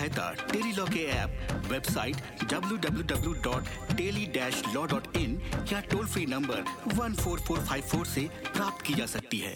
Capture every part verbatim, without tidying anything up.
सहायता tele law के app, website W W W dot tele dash law dot in या toll free number one four four five four से प्राप्त की जा सकती है।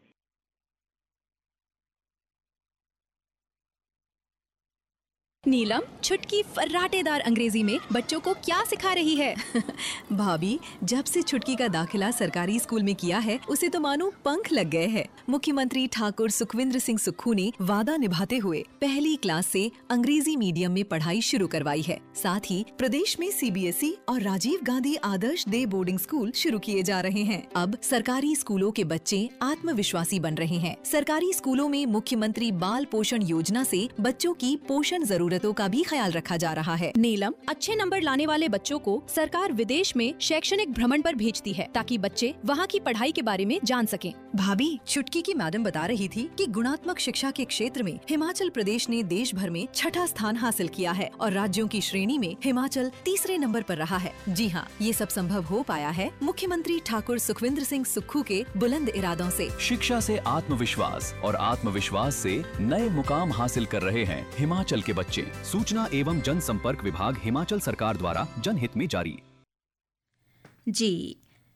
नीलम छुटकी फर्राटेदार अंग्रेजी में बच्चों को क्या सिखा रही है? भाभी, जब से छुटकी का दाखिला सरकारी स्कूल में किया है उसे तो मानो पंख लग गए हैं। मुख्यमंत्री ठाकुर सुखविंद्र सिंह सुक्खू ने वादा निभाते हुए पहली क्लास से अंग्रेजी मीडियम में पढ़ाई शुरू करवाई है। साथ ही प्रदेश में सी बी एस ई और राजीव गांधी आदर्श डे बोर्डिंग स्कूल शुरू किए जा रहे हैं। अब सरकारी स्कूलों के बच्चे आत्मविश्वासी बन रहे हैं। सरकारी स्कूलों में मुख्यमंत्री बाल पोषण योजना से बच्चों की पोषण जरूरतों का भी ख्याल रखा जा रहा है। नीलम, अच्छे नंबर लाने वाले बच्चों को सरकार विदेश में शैक्षणिक भ्रमण पर भेजती है ताकि बच्चे वहाँ की पढ़ाई के बारे में जान सकें। भाभी, छुटकी की मैडम बता रही थी कि गुणात्मक शिक्षा के क्षेत्र में हिमाचल प्रदेश ने देश भर में छठा स्थान हासिल किया है और राज्यों की श्रेणी में हिमाचल तीसरे नंबर पर रहा है। जी हाँ, ये सब संभव हो पाया है मुख्यमंत्री ठाकुर सुखविंद्र सिंह सुक्खू के बुलंद इरादों से। शिक्षा से आत्मविश्वास और आत्मविश्वास से नए मुकाम हासिल कर रहे हैं हिमाचल के बच्चे। सूचना एवं जनसंपर्क विभाग हिमाचल सरकार द्वारा जनहित में जारी। जी,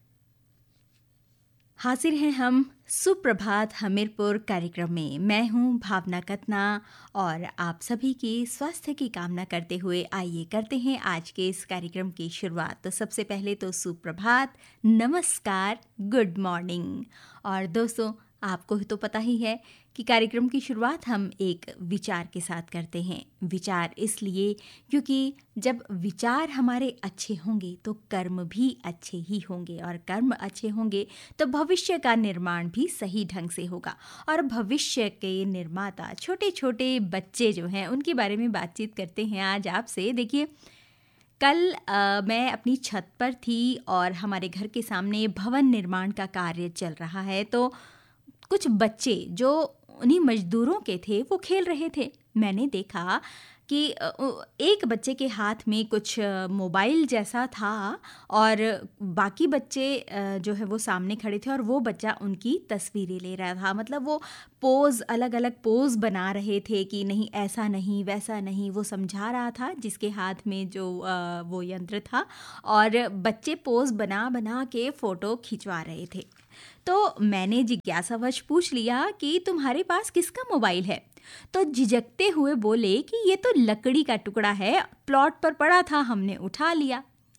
हाजिर हैं हम सुप्रभात हमीरपुर कार्यक्रम में। मैं हूं भावना कतना और आप सभी की स्वास्थ्य की कामना करते हुए आइए करते हैं आज के इस कार्यक्रम की शुरुआत। तो सबसे पहले तो सुप्रभात, नमस्कार, गुड मॉर्निंग। और दोस्तों, आपको तो पता ही है कि कार्यक्रम की शुरुआत हम एक विचार के साथ करते हैं। विचार इसलिए क्योंकि जब विचार हमारे अच्छे होंगे तो कर्म भी अच्छे ही होंगे और कर्म अच्छे होंगे तो भविष्य का निर्माण भी सही ढंग से होगा। और भविष्य के निर्माता छोटे छोटे बच्चे जो हैं उनके बारे में बातचीत करते हैं आज आपसे। देखिए, कल आ, मैं अपनी छत पर थी और हमारे घर के सामने भवन निर्माण का कार्य चल रहा है। तो कुछ बच्चे जो उन्हीं मजदूरों के थे वो खेल रहे थे। मैंने देखा कि एक बच्चे के हाथ में कुछ मोबाइल जैसा था और बाकी बच्चे जो है वो सामने खड़े थे और वो बच्चा उनकी तस्वीरें ले रहा था। मतलब वो पोज, अलग अलग पोज बना रहे थे कि नहीं ऐसा नहीं वैसा नहीं, वो समझा रहा था जिसके हाथ में जो वो यंत्र था, और बच्चे पोज बना बना के फ़ोटो खिंचवा रहे थे। तो मैंने जिज्ञासावश पूछ लिया कि तुम्हारे पास किसका मोबाइल है? तो झिझकते हुए बोले कि ये तो लकड़ी का टुकड़ा है, प्लॉट पर पड़ा था, हमने उठा लिया।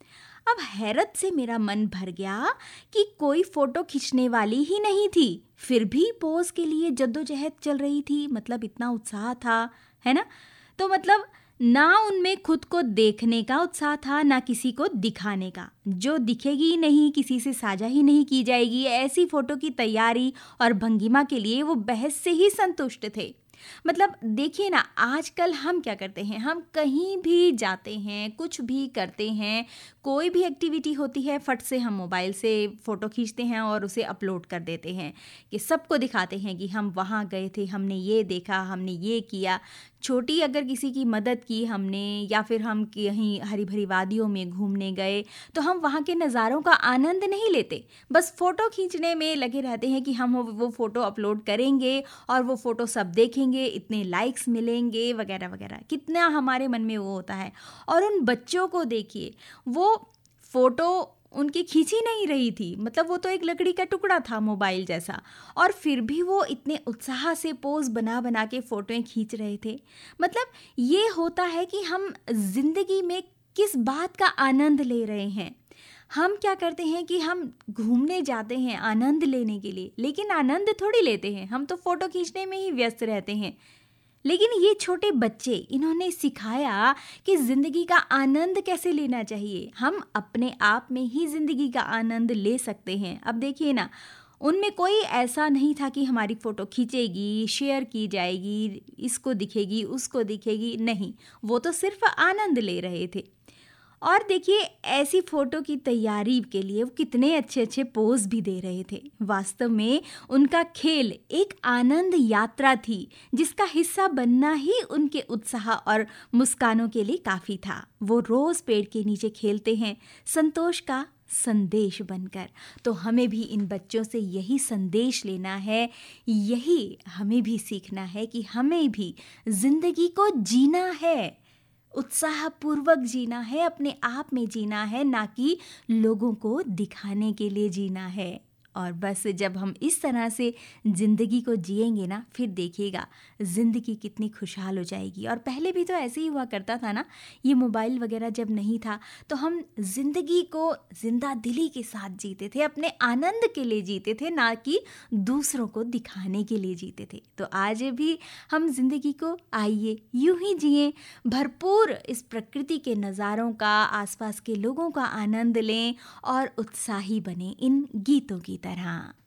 अब हैरत से मेरा मन भर गया कि कोई फोटो खींचने वाली ही नहीं थी, फिर भी पोज के लिए जद्दोजहद चल रही थी। मतलब इतना उत्साह था, है ना? तो मतलब ना उनमें खुद को देखने का उत्साह था, ना किसी को दिखाने का। जो दिखेगी ही नहीं, किसी से साझा ही नहीं की जाएगी, ऐसी फोटो की तैयारी और भंगिमा के लिए वो बहस से ही संतुष्ट थे। मतलब देखिए ना, आजकल हम क्या करते हैं, हम कहीं भी जाते हैं, कुछ भी करते हैं, कोई भी एक्टिविटी होती है, फट से हम मोबाइल से फ़ोटो खींचते हैं और उसे अपलोड कर देते हैं कि सबको दिखाते हैं कि हम वहाँ गए थे, हमने ये देखा, हमने ये किया। छोटी अगर किसी की मदद की हमने, या फिर हम कहीं हरी भरी वादियों में घूमने गए, तो हम वहाँ के नज़ारों का आनंद नहीं लेते, बस फ़ोटो खींचने में लगे रहते हैं कि हम वो फ़ोटो अपलोड करेंगे और वो फ़ोटो सब देखेंगे, इतने लाइक्स मिलेंगे वगैरह वगैरह। कितना हमारे मन में वो होता है। और उन बच्चों को देखिए, वो फ़ोटो उनकी खींची नहीं रही थी, मतलब वो तो एक लकड़ी का टुकड़ा था मोबाइल जैसा, और फिर भी वो इतने उत्साह से पोज बना बना के फ़ोटोएं खींच रहे थे। मतलब ये होता है कि हम जिंदगी में किस बात का आनंद ले रहे हैं। हम क्या करते हैं कि हम घूमने जाते हैं आनंद लेने के लिए, लेकिन आनंद थोड़ी लेते हैं, हम तो फ़ोटो खींचने में ही व्यस्त रहते हैं। लेकिन ये छोटे बच्चे, इन्होंने सिखाया कि ज़िंदगी का आनंद कैसे लेना चाहिए। हम अपने आप में ही ज़िंदगी का आनंद ले सकते हैं। अब देखिए ना, उनमें कोई ऐसा नहीं था कि हमारी फ़ोटो खींचेगी, शेयर की जाएगी, इसको दिखेगी, उसको दिखेगी, नहीं, वो तो सिर्फ आनंद ले रहे थे। और देखिए, ऐसी फ़ोटो की तैयारी के लिए वो कितने अच्छे अच्छे पोज भी दे रहे थे। वास्तव में उनका खेल एक आनंद यात्रा थी, जिसका हिस्सा बनना ही उनके उत्साह और मुस्कानों के लिए काफ़ी था। वो रोज़ पेड़ के नीचे खेलते हैं, संतोष का संदेश बनकर। तो हमें भी इन बच्चों से यही संदेश लेना है, यही हमें भी सीखना है कि हमें भी जिंदगी को जीना है, उत्साहपूर्वक जीना है, अपने आप में जीना है, ना कि लोगों को दिखाने के लिए जीना है। और बस जब हम इस तरह से ज़िंदगी को जिएंगे ना, फिर देखिएगा ज़िंदगी कितनी खुशहाल हो जाएगी। और पहले भी तो ऐसे ही हुआ करता था ना, ये मोबाइल वगैरह जब नहीं था तो हम ज़िंदगी को जिंदा दिली के साथ जीते थे, अपने आनंद के लिए जीते थे, ना कि दूसरों को दिखाने के लिए जीते थे। तो आज भी हम ज़िंदगी को आइए यूं ही जिएं, भरपूर इस प्रकृति के नज़ारों का, आसपास के लोगों का आनंद लें और उत्साही बने इन गीतों की तरह।